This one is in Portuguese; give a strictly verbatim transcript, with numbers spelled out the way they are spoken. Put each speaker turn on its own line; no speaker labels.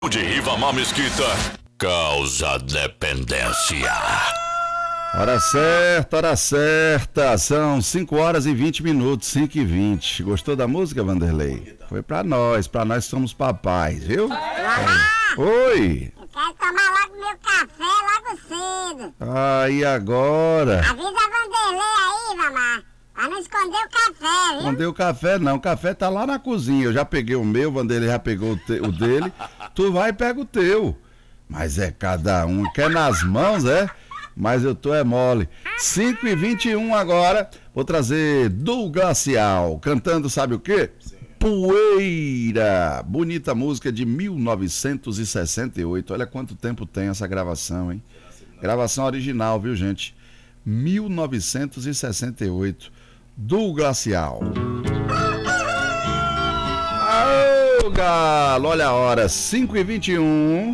De Rivamar Mesquita, causa dependência.
Hora certa, hora certa. São cinco horas e vinte minutos, cinco e vinte. Gostou da música, Vanderlei? Foi pra nós, pra nós que somos papais, viu?
Mamá,
Oi!
eu quero tomar logo meu café logo cedo.
Ah, e agora?
Avisa a Vanderlei aí, mamá, pra não esconder o café, viu?
Não deu café não, o café tá lá na cozinha. Eu já peguei o meu, o Vanderlei já pegou o, te, o dele. Tu vai e pega o teu. Mas é cada um, quer nas mãos, é? Mas eu tô é mole. cinco e vinte e um agora, vou trazer do Glacial, cantando sabe o quê? Sim. Poeira, bonita música de mil novecentos e sessenta e oito, olha quanto tempo tem essa gravação, hein? Gravação original, viu, gente? mil novecentos e sessenta e oito, do Glacial. Ô, Galo, olha a hora, cinco e vinte e um.